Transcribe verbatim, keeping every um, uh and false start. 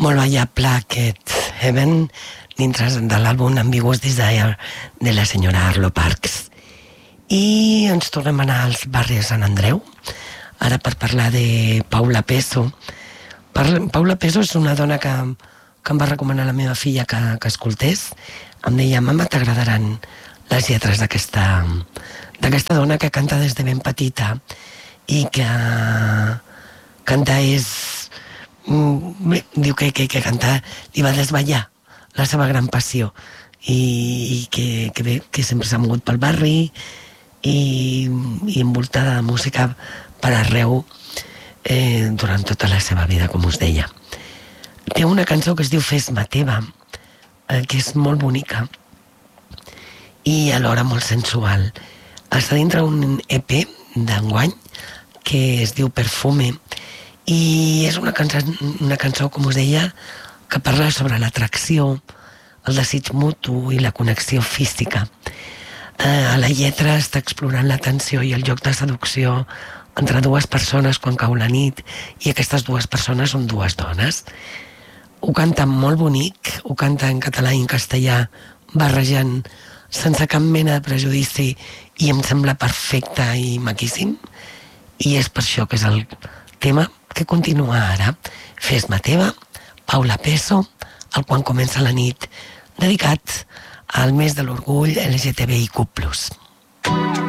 molt ballable aquest Heaven dintre de l'àlbum Ambiguous Desire de la senyora Arlo Parks. I ens tornem a anar als barris de Sant Andreu, ara per parlar de Paula Peso. Paula Peso és una dona que, que em va recomanar la meva filla que, que escoltés. Em deia, mama, t'agradaran les lletres d'aquesta d'aquesta dona que canta des de ben petita i que canta és... diu que, que, que cantar li va desvetllar la seva gran passió i, i que, que bé, que sempre s'ha mogut pel barri i, i envoltada de música per arreu eh, durant tota la seva vida, com us deia. Té una cançó que es diu Fes-me teva, eh, que és molt bonica i alhora molt sensual. Està dintre un E P d'enguany que es diu Perfume i és una cançó, una cançó, com us deia, que parla sobre l'atracció, el desig mutu i la connexió física. Eh, a la lletra està explorant la tensió i el joc de seducció entre dues persones quan cau la nit, i aquestes dues persones són dues dones. Ho canta molt bonic, ho canta en català i en castellà, barrejant sense cap mena de prejudici, i em sembla perfecte i maquíssim, i és per això que és el tema que continua ara. Fes-me teva, Paula Peso, el Quan comença la nit, dedicat al mes de l'orgull L G T B I Q plus.